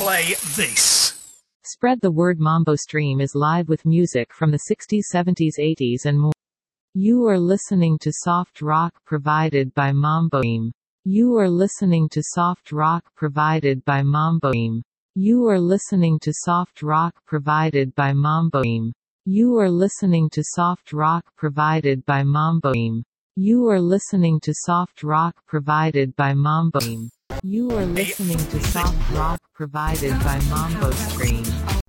play this. Spread the Word Mambo Stream is live with music from the 60s, 70s, 80s and more. You are listening to soft rock provided by Mambo Stream. You are listening to soft rock provided by Mambo Stream. You are listening to soft rock provided by Mambo Stream. You are listening to soft rock provided by Mambo Stream. You are listening to soft rock provided by Mambo Stream. You are listening to soft rock provided by Mambo Stream.